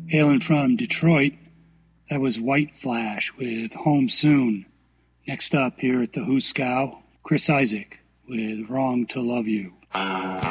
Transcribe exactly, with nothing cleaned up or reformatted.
Hailing from Detroit, that was White Flash with Home Soon. Next up here at the Hooskow, Chris Isaak with Wrong to Love You.